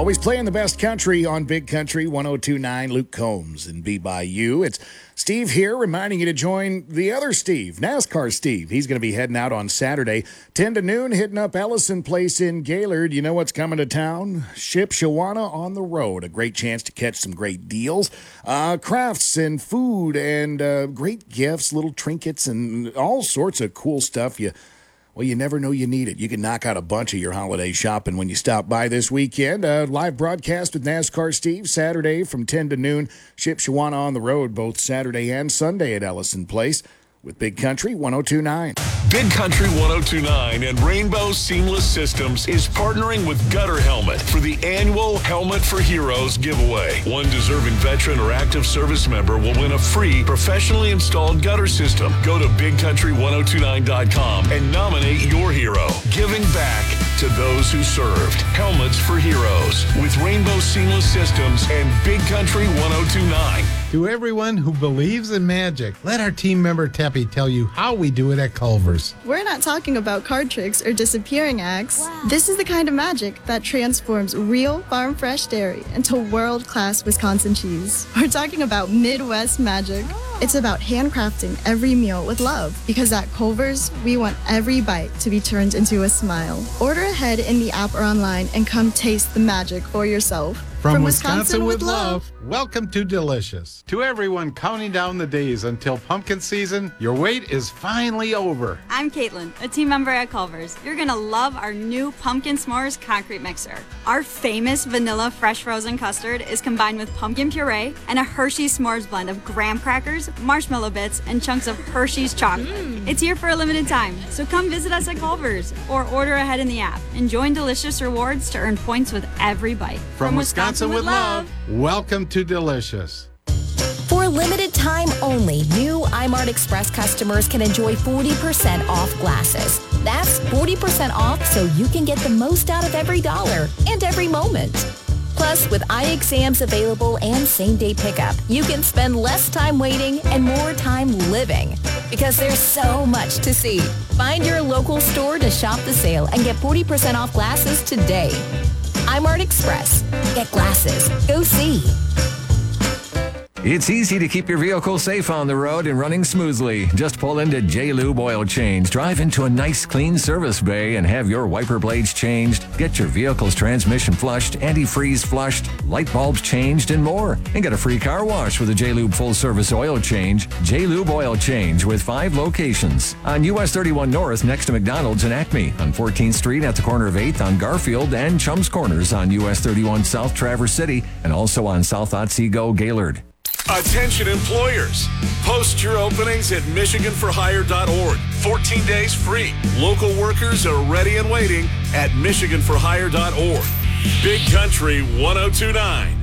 Always playing the best country on Big Country 102.9. Luke Combs and Be By You. It's Steve here reminding you to join the other Steve, NASCAR Steve. He's going to be heading out on Saturday, 10 to noon, hitting up Ellison Place in Gaylord. You know what's coming to town? Shipshewana on the road. A great chance to catch some great deals, crafts and food and great gifts, little trinkets and all sorts of cool stuff. Well, you never know you need it. You can knock out a bunch of your holiday shopping when you stop by this weekend. Live broadcast with NASCAR Steve, Saturday from 10 to noon. Shipshewana on the road, both Saturday and Sunday at Ellison Place with Big Country 102.9. Big Country 102.9 and Rainbow Seamless Systems is partnering with Gutter Helmet for the annual Helmet for Heroes giveaway. One deserving veteran or active service member will win a free, professionally installed gutter system. Go to BigCountry1029.com and nominate your hero. Giving back to those who served. Helmets for Heroes with Rainbow Seamless Systems and Big Country 102.9. To everyone who believes in magic, let our team member Teppy tell you how we do it at Culver's. We're not talking about card tricks or disappearing acts. Wow. This is the kind of magic that transforms real farm-fresh dairy into world-class Wisconsin cheese. We're talking about Midwest magic. It's about handcrafting every meal with love, because at Culver's, we want every bite to be turned into a smile. Order ahead in the app or online and come taste the magic for yourself. From Wisconsin with love, welcome to Delicious. To everyone counting down the days until pumpkin season, your wait is finally over. I'm Caitlin, a team member at Culver's. You're going to love our new Pumpkin S'mores concrete mixer. Our famous vanilla fresh frozen custard is combined with pumpkin puree and a Hershey's S'mores blend of graham crackers, marshmallow bits, and chunks of Hershey's chocolate. It's here for a limited time, so come visit us at Culver's or order ahead in the app and join Delicious Rewards to earn points with every bite. From Wisconsin with love, welcome to Delicious. For a limited time only, new iMart Express customers can enjoy 40% off glasses. That's 40% off so you can get the most out of every dollar and every moment. Plus, with eye exams available and same-day pickup, you can spend less time waiting and more time living. Because there's so much to see. Find your local store to shop the sale and get 40% off glasses today. iMart Express. Get glasses. Go see. It's easy to keep your vehicle safe on the road and running smoothly. Just pull into J-Lube Oil Change. Drive into a nice, clean service bay and have your wiper blades changed. Get your vehicle's transmission flushed, antifreeze flushed, light bulbs changed, and more. And get a free car wash with a J-Lube full-service oil change. J-Lube Oil Change with 5 locations. On US 31 North next to McDonald's and Acme. On 14th Street at the corner of 8th on Garfield and Chums Corners on US 31 South Traverse City. And also on South Otsego Gaylord. Attention employers. Post your openings at MichiganForHire.org. 14 days free. Local workers are ready and waiting at MichiganForHire.org. Big Country 102.9.